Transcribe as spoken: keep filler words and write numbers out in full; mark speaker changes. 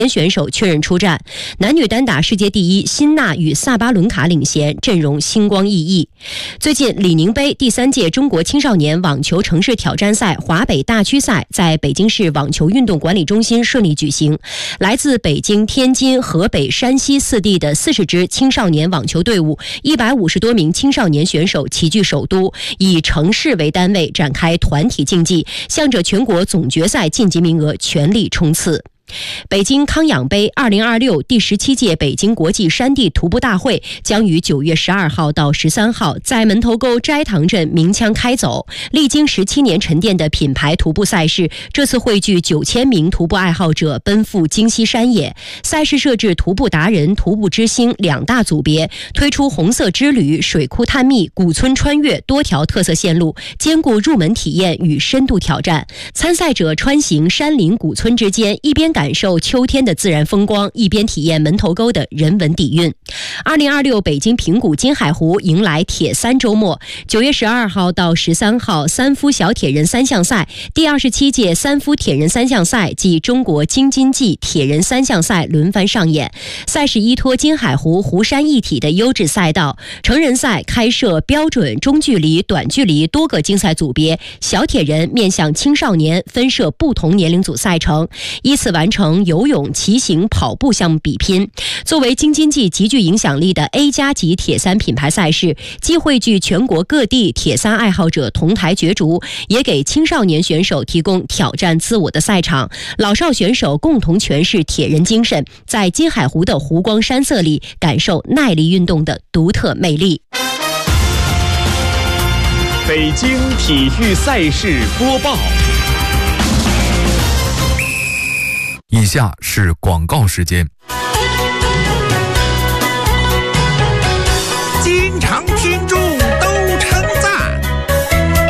Speaker 1: 选手确认出战。男女单打世界第一辛纳与萨巴伦卡领衔，阵容星光熠熠。最近，李宁杯第三届中国青少年网球城市挑战赛华北大区赛在北京市网球运动管理中心顺利举行。来自北京、天津、河北、山西四地的四十支青少年网球队伍，一百五十多名青少年选手齐聚首都，以城市为单位展开团体竞技，向着全国总决赛晋级名额全力冲刺。北京康养杯二零二六第十七届北京国际山地徒步大会将于九月十二号到十三号在门头沟斋堂镇鸣枪开走。历经十七年沉淀的品牌徒步赛事，这次汇聚九千名徒步爱好者奔赴京西山野。赛事设置徒步达人、徒步之星两大组别，推出红色之旅、水库探秘、古村穿越多条特色线路，兼顾入门体验与深度挑战。参赛者穿行山林古村之间，一边感受秋天的自然风光，一边体验门头沟的人文底蕴。二零二六北京平谷金海湖迎来铁三周末，九月十二号到十三号三夫小铁人三项赛，第二十七届三夫铁人三项赛暨中国京津冀铁人三项赛轮番上演。赛事依托金海湖湖山一体的优质赛道，成人赛开设标准中距离、短距离多个竞赛组别，小铁人面向青少年分设不同年龄组赛程，依次完成游泳、骑行、跑步项目比拼。作为京津冀极具影响力的 A 加级铁三品牌赛事，既汇聚全国各地铁三爱好者同台角逐，也给青少年选手提供挑战自我的赛场。老少选手共同诠释铁人精神，在金海湖的湖光山色里感受耐力运动的独特魅力。
Speaker 2: 北京体育赛事播报。
Speaker 3: 以下是广告时间。